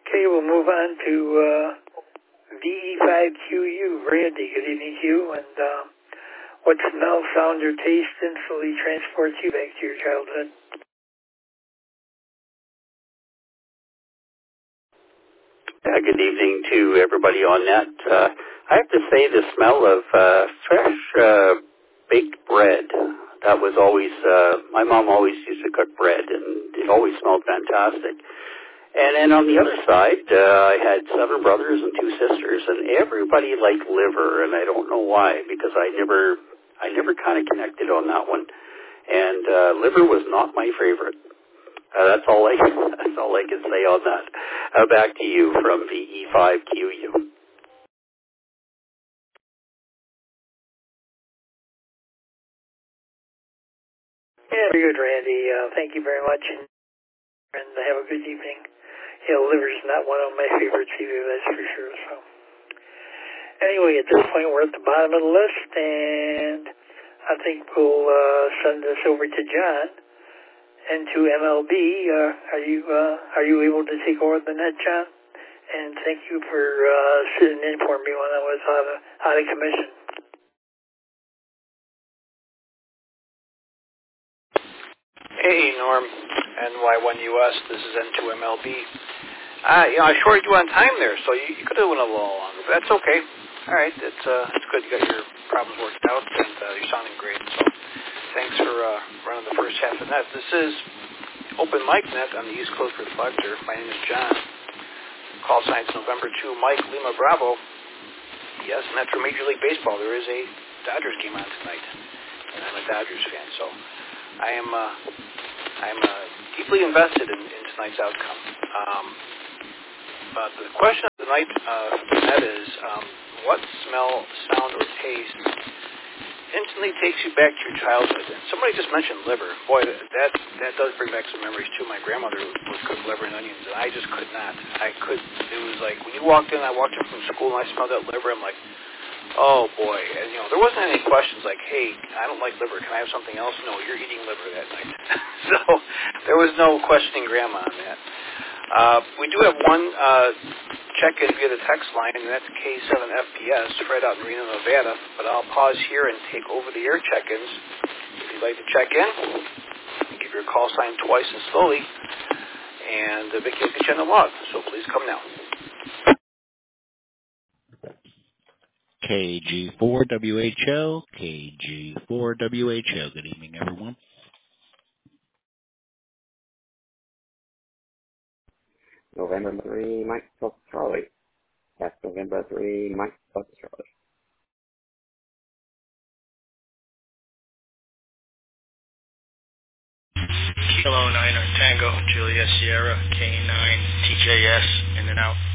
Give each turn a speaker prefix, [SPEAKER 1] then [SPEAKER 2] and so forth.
[SPEAKER 1] Okay, we'll move on to VE5QU. Randy, good evening to you. And what smell, sound, or taste instantly transports you back to your childhood?
[SPEAKER 2] Good evening to everybody on net. I have to say the smell of fresh baked bread, that was always, my mom always used to cook bread, and it always smelled fantastic. And then on the other side, I had 7 brothers and 2 sisters, and everybody liked liver, and I don't know why, because I never kind of connected on that one. And liver was not my favorite. That's all I can say on that. Back to you from VE5QU.
[SPEAKER 1] Yeah, very good, Randy. Thank you very much, and have a good evening. Liver's not one of my favorites either, that's for sure. So, anyway, at this point, we're at the bottom of the list, and I think we'll send this over to John. And to MLB, are you able to take over the net, John? And thank you for sitting in for me when I was out of commission.
[SPEAKER 3] Hey, Norm, NY1US, this is N2MLB. I shorted you on time there, so you could have went a little longer, but that's okay. All right, it's good. You got your problems worked out, and you're sounding great. So thanks for running the first half of that. This is Open Mic Net on the East Coast Reflector. My name is John. Call signs November 2, Mike Lima Bravo. Yes, and that's for Major League Baseball. There is a Dodgers game on tonight, and I'm a Dodgers fan, so I am deeply invested in tonight's outcome. The question of the night that is, what smell, sound, or taste instantly takes you back to your childhood? And somebody just mentioned liver. Boy, that does bring back some memories too. My grandmother would cook liver and onions, and I just could not. It was like when you walked in, I walked in from school and I smelled that liver. I'm like, oh boy. And there wasn't any questions like, hey, I don't like liver. Can I have something else? No, you're eating liver that night. So there was no questioning grandma on that. We do have one check-in via the text line, and that's K7FPS, Fred out in Reno, Nevada. But I'll pause here and take over the air check-ins. If you'd like to check in, give your call sign twice and slowly, and Vicky will get you on the log. So please come now.
[SPEAKER 4] KG4WHO, KG4WHO. Good evening, everyone.
[SPEAKER 5] November 3, Mike Fox Charlie. That's November 3, Mike Fox Charlie.
[SPEAKER 6] Kilo 9 Tango, Juliet Sierra, K9, TJS, in and out.